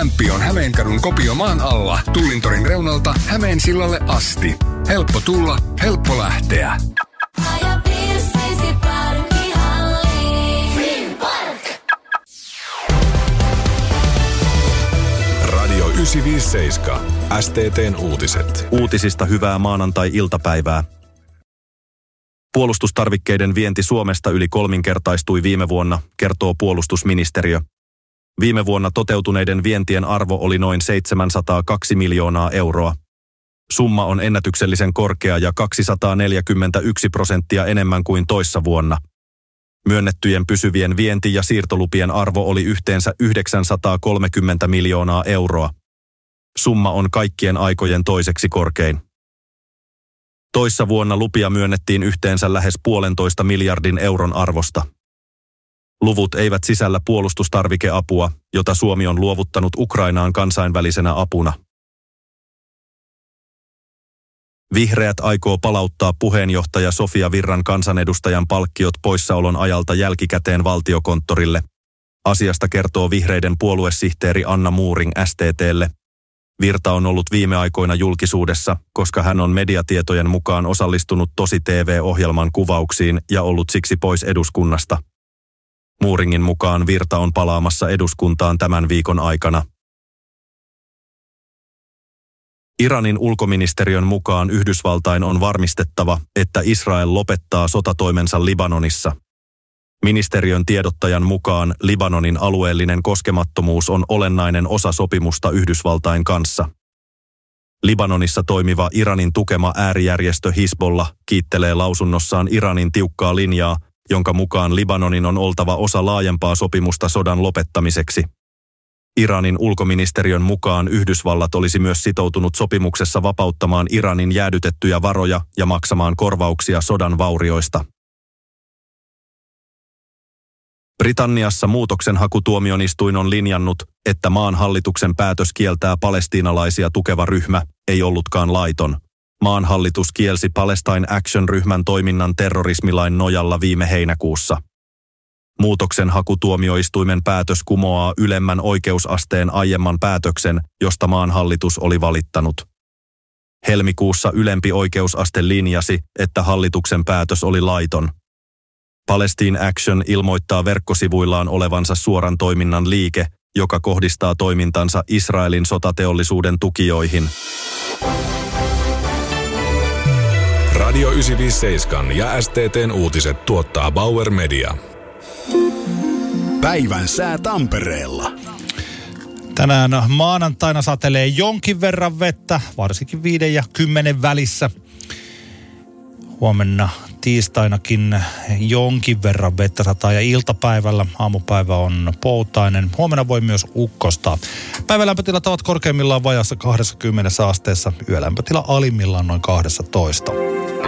Ämppi on Hämeenkadun Kopio maan alla, Tullintorin reunalta Hämeensillalle asti. Helppo tulla, helppo lähteä. Radio 957. STT:n uutiset. Uutisista hyvää maanantai-iltapäivää. Puolustustarvikkeiden vienti Suomesta yli kolminkertaistui viime vuonna, kertoo puolustusministeriö. Viime vuonna toteutuneiden vientien arvo oli noin 702 miljoonaa euroa. Summa on ennätyksellisen korkea ja 241% enemmän kuin toissa vuonna. Myönnettyjen pysyvien vienti- ja siirtolupien arvo oli yhteensä 930 miljoonaa euroa. Summa on kaikkien aikojen toiseksi korkein. Toissa vuonna lupia myönnettiin yhteensä lähes 1,5 miljardin euron arvosta. Luvut eivät sisällä puolustustarvikeapua, jota Suomi on luovuttanut Ukrainaan kansainvälisenä apuna. Vihreät aikoo palauttaa puheenjohtaja Sofia Virran kansanedustajan palkkiot poissaolon ajalta jälkikäteen Valtiokonttorille. Asiasta kertoo vihreiden puoluesihteeri Anna Muuring STT:lle. Virta on ollut viime aikoina julkisuudessa, koska hän on mediatietojen mukaan osallistunut Tosi TV-ohjelman kuvauksiin ja ollut siksi pois eduskunnasta. Muuringin mukaan Virta on palaamassa eduskuntaan tämän viikon aikana. Iranin ulkoministeriön mukaan Yhdysvaltain on varmistettava, että Israel lopettaa sotatoimensa Libanonissa. Ministeriön tiedottajan mukaan Libanonin alueellinen koskemattomuus on olennainen osa sopimusta Yhdysvaltain kanssa. Libanonissa toimiva Iranin tukema äärijärjestö Hizbollah kiittelee lausunnossaan Iranin tiukkaa linjaa, jonka mukaan Libanonin on oltava osa laajempaa sopimusta sodan lopettamiseksi. Iranin ulkoministeriön mukaan Yhdysvallat olisi myös sitoutunut sopimuksessa vapauttamaan Iranin jäädytettyjä varoja ja maksamaan korvauksia sodan vaurioista. Britanniassa muutoksenhakutuomioistuin on linjannut, että maan hallituksen päätös kieltää palestiinalaisia tukeva ryhmä ei ollutkaan laiton. Maan hallitus kielsi Palestine Action-ryhmän toiminnan terrorismilain nojalla viime heinäkuussa. Muutoksenhakutuomioistuimen päätös kumoaa ylemmän oikeusasteen aiemman päätöksen, josta maan hallitus oli valittanut. Helmikuussa ylempi oikeusaste linjasi, että hallituksen päätös oli laiton. Palestine Action ilmoittaa verkkosivuillaan olevansa suoran toiminnan liike, joka kohdistaa toimintansa Israelin sotateollisuuden tukijoihin. Radio 957 ja STT:n uutiset tuottaa Bauer Media. Päivän sää Tampereella. Tänään maanantaina satelee jonkin verran vettä, varsinkin 5 ja 10 välissä. Huomenna tiistainakin jonkin verran vettä sataa ja iltapäivällä aamupäivä on poutainen. Huomenna voi myös ukkostaa. Päivälämpötilat ovat korkeimmillaan vajassa 20 asteessa, yölämpötila alimmillaan noin 12.